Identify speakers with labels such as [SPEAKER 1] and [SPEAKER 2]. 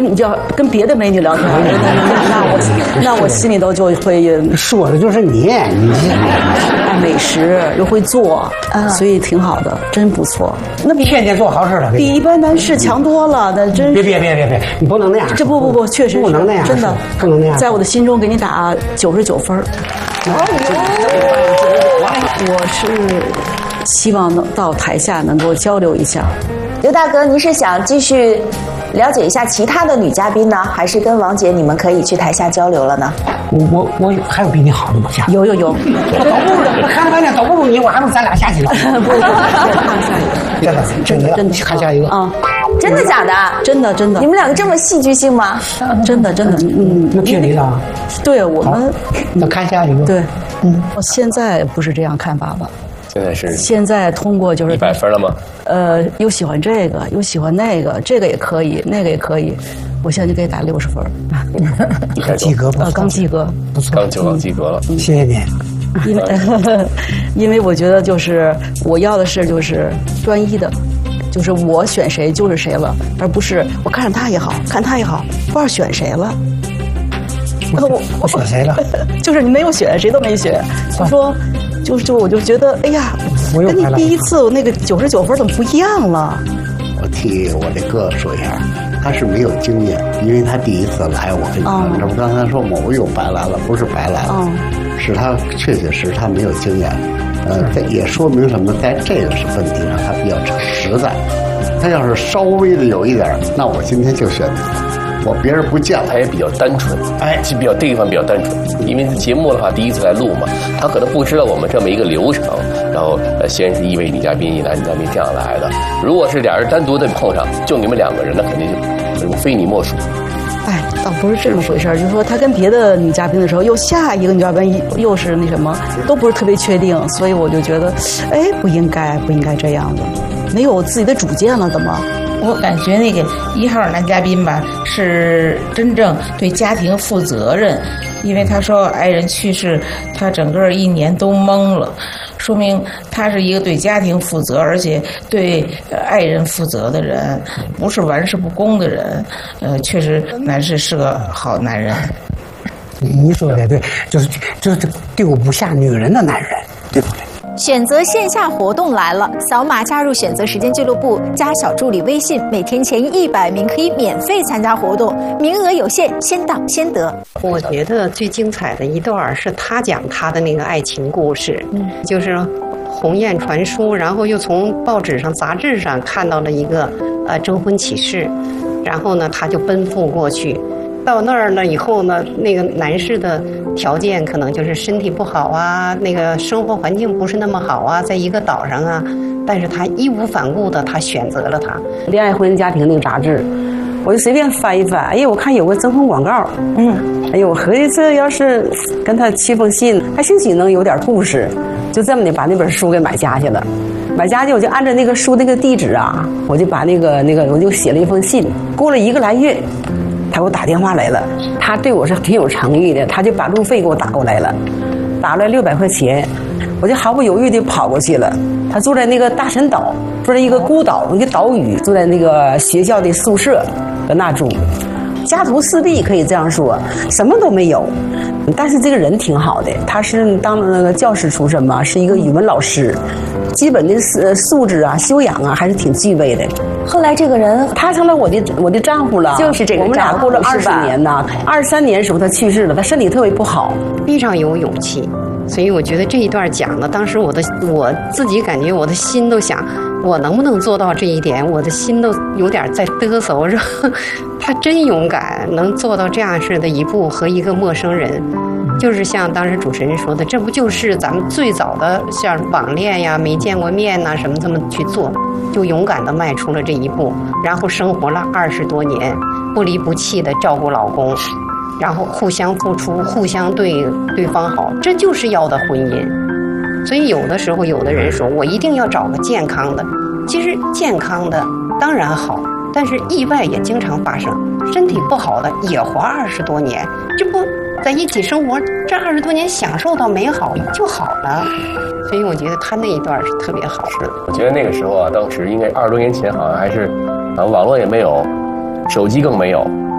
[SPEAKER 1] 你就要跟别的美女聊天，那我心里头就会
[SPEAKER 2] 说的就是你爱
[SPEAKER 1] 美食又会做，所以挺好的，真不错。那比
[SPEAKER 2] 天天做好事了，
[SPEAKER 1] 比一般男士强多了，那真是。
[SPEAKER 2] 别，你不能那样。
[SPEAKER 1] 这不，确实
[SPEAKER 2] 不能那样，
[SPEAKER 1] 真的
[SPEAKER 2] 不能那样。
[SPEAKER 1] 在我的心中给你打99分。我是希望能到台下能够交流一下。
[SPEAKER 3] 刘大哥，您是想继续了解一下其他的女嘉宾呢，还是跟王姐你们可以去台下交流了呢？
[SPEAKER 2] 我还有比你好的吗？
[SPEAKER 1] 有，
[SPEAKER 2] 看了半天走不如你，我还能咱俩下去了。
[SPEAKER 1] 不，看下一个，真的，
[SPEAKER 2] 看下一个啊。
[SPEAKER 3] 真的假的？
[SPEAKER 1] 真的。
[SPEAKER 3] 你们两个这么戏剧性吗？
[SPEAKER 1] 真的，
[SPEAKER 2] 那听你的啊。
[SPEAKER 1] 对我们，
[SPEAKER 2] 那看下一个。
[SPEAKER 1] 对，我现在不是这样看爸爸。现在通过就是
[SPEAKER 4] 100分了吗？
[SPEAKER 1] 又喜欢这个，又喜欢那个，这个也可以，那个也可以。我现在就给打60分。
[SPEAKER 2] 及格不错，
[SPEAKER 1] 刚及格，
[SPEAKER 2] 不错，
[SPEAKER 4] 刚及格了。
[SPEAKER 2] 谢谢你。
[SPEAKER 1] 因为我觉得就是我要的是就是专一的。就是我选谁就是谁了，而不是我看他也好，不知道选谁了。
[SPEAKER 2] 我选谁了？
[SPEAKER 1] 就是你没有选，谁都没选。我说，我就觉得，哎呀，跟你第一次那个99分怎么不一样了？
[SPEAKER 5] 我替我这哥说一下，他是没有经验，因为他第一次来，我跟你说，这不刚才说我又白来了，不是白来了，是他确实他没有经验。这也说明什么？在这个问题上，他比较实在。他要是稍微的有一点，那我今天就选你。我别人不见了。
[SPEAKER 4] 他也比较单纯，这地方比较单纯。因为节目的话，第一次来录嘛，他可能不知道我们这么一个流程。然后先是一位女嘉宾，一男嘉宾这样来的。如果是俩人单独的碰上，就你们2个人，那肯定就非你莫属。
[SPEAKER 1] 倒不是这么回事儿，就是说他跟别的女嘉宾的时候，又下一个女嘉宾又是那什么，都不是特别确定，所以我就觉得，不应该这样的，没有自己的主见了，怎么？
[SPEAKER 6] 我感觉那个1号男嘉宾吧，是真正对家庭负责任，因为他说爱人去世，他整个1年都懵了，说明他是一个对家庭负责，而且对爱人负责的人，不是玩世不恭的人。确实，男士是个好男人。
[SPEAKER 2] 你说的对，就是丢不下女人的男人，对不对？
[SPEAKER 7] 选择线下活动来了，扫码加入选择时间俱乐部，加小助理微信，每天前100名可以免费参加活动，名额有限，先到先得。
[SPEAKER 8] 我觉得最精彩的一段是他讲他的那个爱情故事，就是鸿雁传书，然后又从报纸上、杂志上看到了一个征婚启事，然后呢，他就奔赴过去。到那儿了以后呢，那个男士的条件可能就是身体不好啊，那个生活环境不是那么好啊，在一个岛上啊，但是他义无反顾的，他选择了他。
[SPEAKER 9] 恋爱婚姻家庭那个杂志，我就随便翻一翻，哎呀，我看有个征婚广告，哎呦，我合计这要是跟他7封信，还兴许能有点故事，就这么的把那本书给买家去了。买家去，我就按照那个书那个地址啊，我就把那个我就写了一封信。过了1个来月，他给我打电话来了，他对我是挺有诚意的，他就把路费给我打过来了，打来600块钱，我就毫不犹豫地跑过去了。他住在那个大神岛，住在一个孤岛，一个岛屿，住在那个学校的宿舍，搁那住。家徒四壁可以这样说，什么都没有，但是这个人挺好的，他是当那个教师出身嘛，是一个语文老师，基本的素质啊、修养啊还是挺具备的。
[SPEAKER 3] 后来这个人
[SPEAKER 9] 他成了我的丈夫了，
[SPEAKER 3] 就是这个丈夫，
[SPEAKER 9] 我们俩过了20年呐。23年的时候他去世了，他身体特别不好，
[SPEAKER 8] 非常有勇气。所以我觉得这一段讲的，当时我自己感觉我的心都想，我能不能做到这一点？我的心都有点在嘚瑟。我说他真勇敢，能做到这样式的一步，和一个陌生人，就是像当时主持人说的，这不就是咱们最早的像网恋呀，没见过面呐什么这么去做，就勇敢的迈出了这一步，然后生活了20多年，不离不弃的照顾老公。然后互相付出，互相对对方好，这就是要的婚姻。所以有的时候，有的人说我一定要找个健康的，其实健康的当然好，但是意外也经常发生，身体不好的也活20多年，这不在一起生活，这20多年享受到美好就好了。所以我觉得他那一段是特别好的。
[SPEAKER 4] 我觉得那个时候啊，当时应该20多年前，好像还是网络也没有，手机更没有。